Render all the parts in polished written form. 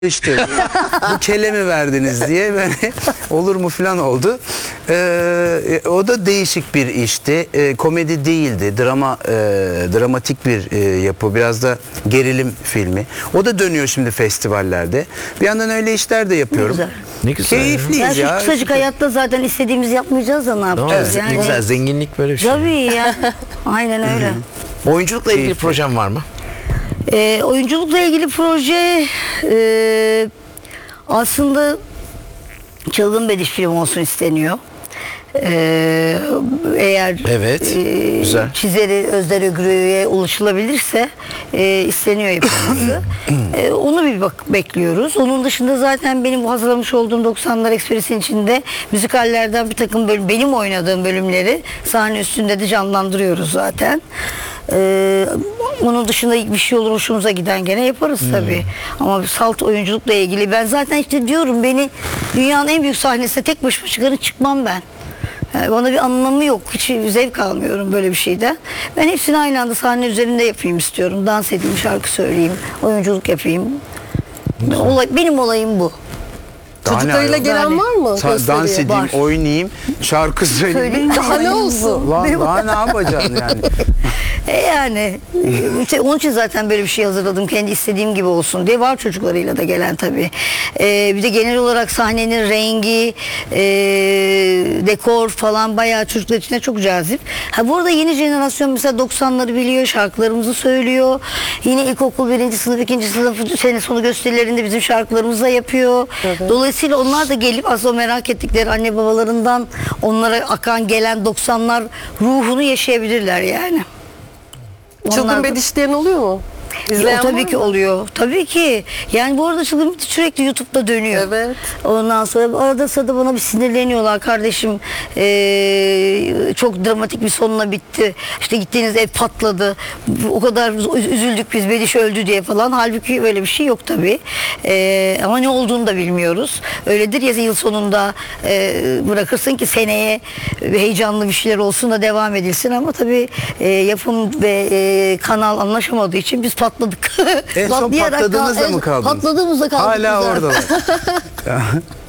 İşte bu kele mi verdiniz diye böyle olur mu falan oldu. O da değişik bir işti. Komedi değildi. Dramatik bir yapı. Biraz da gerilim filmi. O da dönüyor şimdi festivallerde. Bir yandan öyle işler de yapıyorum. Güzel. Ne güzel. Keyifliyiz Ya ya. şu kısacık hayatta zaten istediğimizi yapmayacağız da ne yapacağız Evet, yani. ne güzel, zenginlik böyle bir şey. Tabii ya. Aynen öyle. Oyunculukla ilgili Keyifli. projem var mı? Oyunculukla ilgili proje aslında Çılgın Bediş film olsun isteniyor. Eğer Evet, güzel. çizeri Özder Ögrü'ye ulaşılabilirse isteniyor yapılması. Onu bir bekliyoruz. Onun dışında zaten benim bu hazırlamış olduğum 90'lar Ekspresi'nin içinde müzikallerden bir takım benim oynadığım bölümleri sahne üstünde de canlandırıyoruz zaten. Onun dışında bir şey olur hoşumuza giden gene yaparız tabii. Ama salt oyunculukla ilgili ben zaten işte diyorum beni dünyanın en büyük sahnesine tek başıma çıkmam ben. Yani bana bir anlamı yok. Hiç zevk almıyorum böyle bir şeyden. Ben hepsini aynı anda sahne üzerinde yapayım istiyorum. Dans edeyim, şarkı söyleyeyim, oyunculuk yapayım. Benim olayım bu. Daha ne Çocuklarıyla ayol? gelen var mı? Dans gösteriye? edeyim, Var. oynayayım, şarkı söyleyeyim. Daha ne olsun? Lan daha ne yapacaksın yani? Yani işte onun için zaten böyle bir şey hazırladım. Kendi istediğim gibi olsun diye. Var çocuklarıyla da gelen tabii. Bir de genel olarak sahnenin rengi, dekor falan bayağı çocuklar için de çok cazip. Ha bu arada yeni jenerasyon mesela 90'ları biliyor, şarkılarımızı söylüyor. Yine ilkokul 1. sınıf, 2. sınıf sene sonu gösterilerinde bizim şarkılarımızı da yapıyor. Evet. Dolayısıyla onlar da gelip aslında merak ettikleri anne babalarından onlara akan gelen 90'lar ruhunu yaşayabilirler yani. Çılgın Onlar da- Bediş diyen oluyor mu? İzleyen o tabii var ki mı? oluyor. Tabii ki. Yani bu arada Çılgın Bediş sürekli YouTube'da dönüyor. Evet. Ondan sonra arada sırada bana bir sinirleniyorlar. Kardeşim çok dramatik bir sonuna bitti. İşte gittiğiniz ev patladı. O kadar üzüldük biz Bediş öldü diye falan. Halbuki böyle bir şey yok tabii. Ama ne olduğunu da bilmiyoruz. Öyledir ya yıl sonunda bırakırsın ki seneye heyecanlı bir şeyler olsun da devam edilsin ama tabii yapım ve kanal anlaşamadığı için biz patladık. En son Patlayarak patladığınızda mı kaldınız? Patladığımızda kaldık. Hala biz zaten. oradalar. Ya.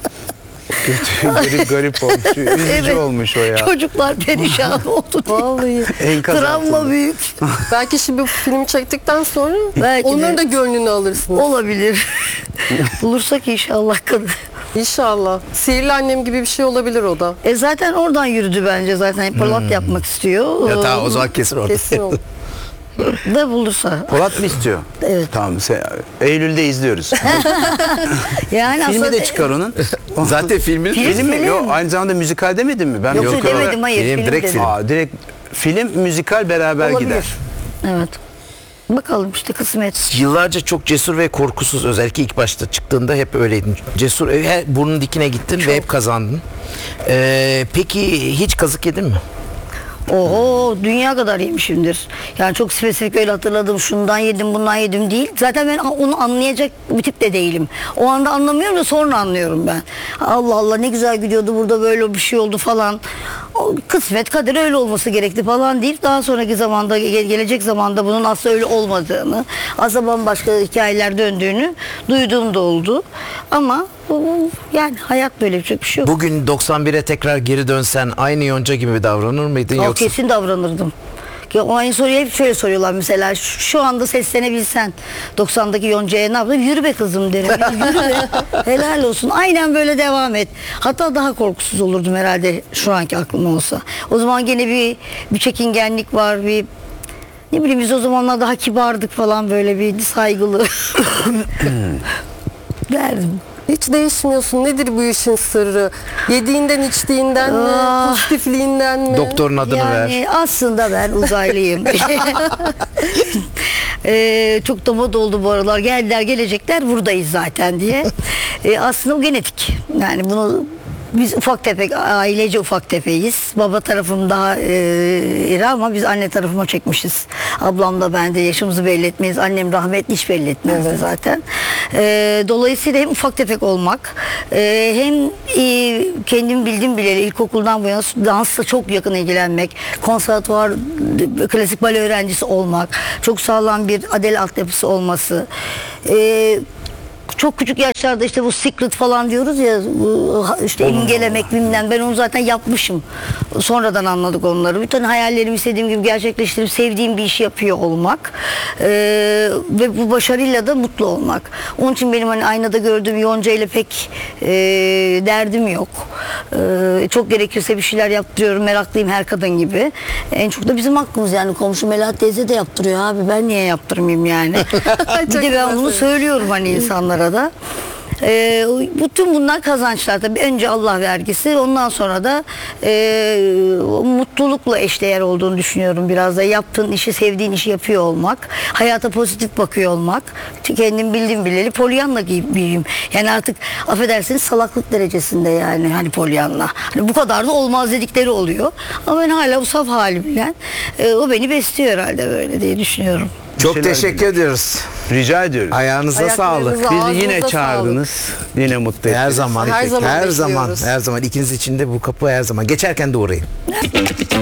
Kötü, garip olmuş. Üzücü Evet. olmuş o ya. Çocuklar perişan oldu diye. Vallahi. Enkaz Travma altında. büyük. Belki şimdi bu filmi çektikten sonra Belki onların de. da gönlünü alırsınız. Olabilir. Bulursak inşallah kadın. İnşallah. Sihirli Annem gibi bir şey olabilir o da. Zaten oradan yürüdü bence zaten. Polat yapmak istiyor. Ya tamam, o zaman kesin orada. Kesin olur. Da bulursa. Polat mı istiyor? Evet. Tamam. Eylül'de izliyoruz. Yani Filmi aslında de çıkar onun. Zaten filmin Film mi? Film. Yok, aynı zamanda müzikal demedin mi? Ben Yok, müzikal olarak- demedim hayır. Film, Film direkt dedim. film. Direkt film, müzikal beraber Olabilir. gider. Evet. Bakalım işte kısmet. Yıllarca çok cesur ve korkusuz, özellikle ilk başta çıktığında hep öyleydin. Cesur, burnun dikine gittin ve hep kazandın. Peki hiç kazık yedin mi? Oho dünya kadar yemişimdir. Yani çok spesifik öyle hatırladım şundan yedim bundan yedim değil. Zaten ben onu anlayacak bir tip de değilim. O anda anlamıyorum da sonra anlıyorum ben. Allah Allah ne güzel gidiyordu burada böyle bir şey oldu falan. O kısmet kader öyle olması gerekti falan deyip daha sonraki zamanda gelecek zamanda bunun aslında öyle olmadığını aslında bambaşka hikayeler döndüğünü duyduğum da oldu. Ama yani hayat böyle bir şey yok. Bugün 91'e tekrar geri dönsen aynı Yonca gibi davranır mıydın O yoksa? kesin davranırdım. Ya o aynı soruyu hep şöyle soruyorlar mesela şu anda seslenebilsen 90'daki Yonca'ya ne yaptın? Yürü be kızım derim. Ya, yürü be. Helal olsun. Aynen böyle devam et. Hatta daha korkusuz olurdum herhalde şu anki aklım olsa. O zaman gene bir çekingenlik var, bir ne bileyim biz o zamanlar daha kibardık falan böyle bir saygılı. derdim. Hiç değişmiyorsun. Nedir bu işin sırrı? Yediğinden, içtiğinden mi? Pozitifliğinden mi? Doktorun adını ver. Yani aslında ben uzaylıyım. Çok da moda oldu bu aralar. Geldiler gelecekler buradayız zaten diye. Aslında o genetik. Yani bunu biz ufak tefek ailece ufak tefeyiz. Baba tarafım daha iri ama biz anne tarafıma çekmişiz. Ablam da ben de yaşımızı belli etmeyiz. Annem rahmetli hiç belli etmezdi zaten. Dolayısıyla hem ufak tefek olmak hem kendim bildim bileli ilkokuldan bu yana dansla çok yakın ilgilenmek, konservatuvar klasik bale öğrencisi olmak, çok sağlam bir Adele altyapısı olması. çok küçük yaşlarda işte bu secret falan diyoruz ya, bu işte imgelemek bilmem, ben onu zaten yapmışım. Sonradan anladık onları. Bütün hayallerimi istediğim gibi gerçekleştirip sevdiğim bir işi yapıyor olmak ve bu başarıyla da mutlu olmak. Onun için benim hani aynada gördüğüm Yonca ile pek derdim yok. Çok gerekirse bir şeyler yaptırıyorum. Meraklıyım her kadın gibi. En çok da bizim hakkımız yani. Komşu Melahat teyze de yaptırıyor abi. Ben niye yaptırmayayım yani? Bir de ben bunu söylüyorum hani insanlara da. Bütün bunlar kazançlar tabii. Önce Allah vergisi, ondan sonra da mutlulukla eşdeğer olduğunu düşünüyorum biraz da. Yaptığın işi, sevdiğin işi yapıyor olmak, hayata pozitif bakıyor olmak. Kendim bildiğim bileli Pollyanna gibiyim. Yani artık affedersiniz salaklık derecesinde yani hani Pollyanna. Hani bu kadar da olmaz dedikleri oluyor. Ama ben hala bu saf halimle o beni besliyor herhalde böyle diye düşünüyorum. Çok şeyler teşekkür ediyoruz. Rica ediyoruz. Ayağınıza Ayaklarınıza sağlık. sağlık. Bizi yine Ağzınıza çağırdınız. Yine mutlu ettiniz. Her zaman, Her zaman her zaman, bekliyoruz. her zaman. İkiniz için de bu kapı her zaman. Geçerken de uğrayın.